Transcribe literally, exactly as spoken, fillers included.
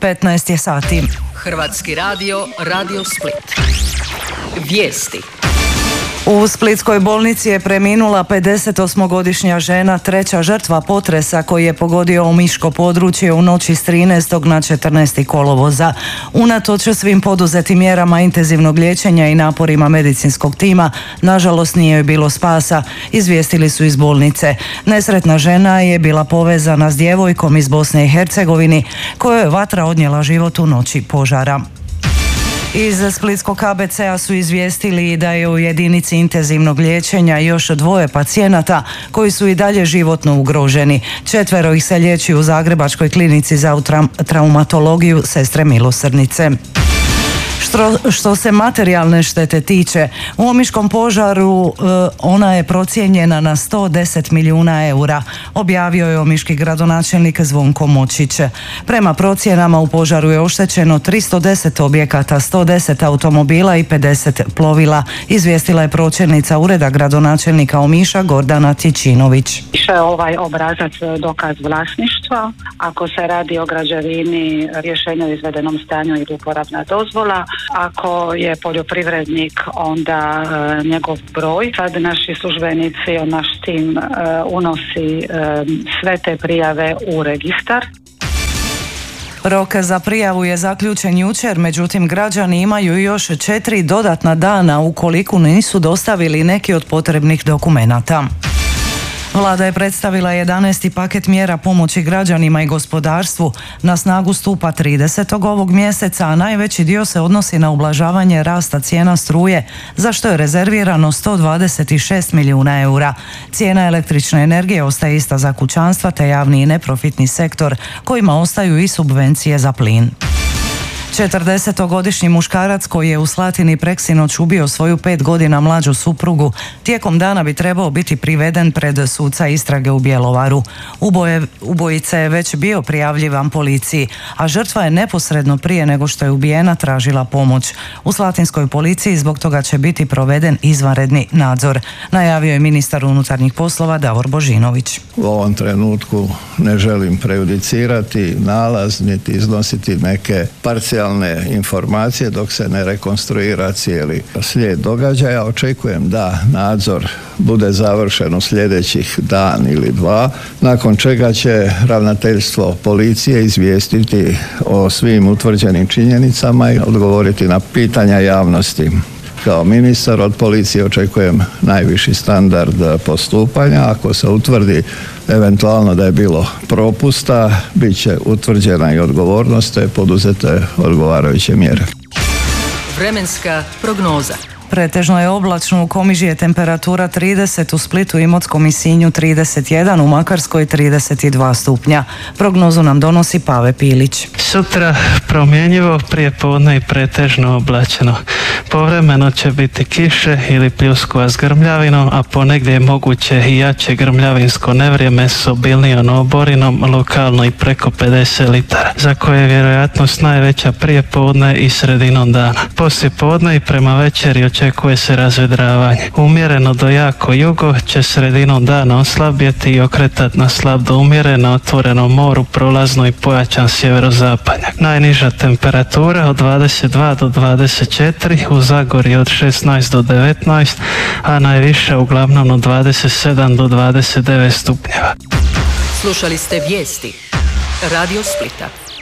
petnaest je sati. Hrvatski radio, Radio Split. Vijesti. U splitskoj bolnici je preminula pedesetosmogodišnja žena, treća žrtva potresa koji je pogodio omiško područje u noći s trinaestog na četrnaesti kolovoza. Unatoč svim poduzetim mjerama intenzivnog liječenja i naporima medicinskog tima, nažalost nije joj bilo spasa, izvijestili su iz bolnice. Nesretna žena je bila povezana s djevojkom iz Bosne i Hercegovine kojoj je vatra odnijela život u noći požara. Iz splitskog K B C-a su izvijestili da je u jedinici intenzivnog liječenja još dvoje pacijenata koji su i dalje životno ugroženi. Četvero ih se liječi u Zagrebačkoj klinici za traumatologiju Sestre milosrdnice. Što, što se materijalne štete tiče, u omiškom požaru e, ona je procijenjena na sto deset milijuna eura, objavio je omiški gradonačelnik Zvonko Močić. Prema procjenama u požaru je oštećeno tristo deset objekata, sto deset automobila i pedeset plovila, izvijestila je pročelnica ureda gradonačelnika Omiša Gordana Tječinović. Više ovaj obrazac dokaz vlasništva, ako se radi o građevini, rješenje o izvedenom stanju ili uporabna dozvola. Ako je poljoprivrednik, onda e, njegov broj. Sad naši službenici, naš tim e, unosi e, sve te prijave u registar. Rok za prijavu je zaključen jučer, međutim građani imaju još četiri dodatna dana ukoliko nisu dostavili neki od potrebnih dokumenata. Vlada je predstavila jedanaesti paket mjera pomoći građanima i gospodarstvu. Na snagu stupa tridesetog ovog mjeseca, a najveći dio se odnosi na ublažavanje rasta cijena struje, za što je rezervirano sto dvadeset šest milijuna eura. Cijena električne energije ostaje ista za kućanstva te javni i neprofitni sektor, kojima ostaju i subvencije za plin. četrdesetogodišnji muškarac koji je u Slatini preksinoć ubio svoju pet godina mlađu suprugu, tijekom dana bi trebao biti priveden pred suca istrage u Bjelovaru. Uboje, ubojica je već bio prijavljivan policiji, a žrtva je neposredno prije nego što je ubijena tražila pomoć. U slatinskoj policiji zbog toga će biti proveden izvanredni nadzor, najavio je ministar unutarnjih poslova Davor Božinović. U ovom trenutku ne želim prejudicirati nalaz niti iznositi neke parcijalne informacije dok se ne rekonstruira cijeli slijed događaja. Očekujem da nadzor bude završen u sljedećih dan ili dva, nakon čega će ravnateljstvo policije izvijestiti o svim utvrđenim činjenicama i odgovoriti na pitanja javnosti. Kao ministar od policije očekujem najviši standard postupanja. Ako se utvrdi eventualno da je bilo propusta, bit će utvrđena i odgovornost te poduzete odgovarajuće mjere. Vremenska prognoza. Pretežno je oblačno, u Komiži je temperatura trideset, u Splitu, Imotskom i Sinju trideset jedan, u Makarskoj trideset dva stupnja. Prognozu nam donosi Pave Pilić. Sutra promjenjivo, prije podne i pretežno oblačeno. Povremeno će biti kiše ili pljuskova s grmljavinom, a ponegdje je moguće i jače grmljavinsko nevrijeme s obilnijom oborinom, lokalno i preko pedeset litara, za koje je vjerojatnost najveća prije podne i sredinom dana. Poslije podne i prema večeri očekuje se razvedravanje. Umjereno do jako jugo će sredinom dana oslabjeti i okretati na slab do umjereno otvorenom moru, prolazno i pojačan sjeverozapadnjak. Najniža temperatura od dvadeset dva do dvadeset četiri, u Zagorju od šesnaest do devetnaest, a najviše uglavnom od dvadeset sedam do dvadeset devet stupnjeva. Slušali ste vijesti Radio Splita.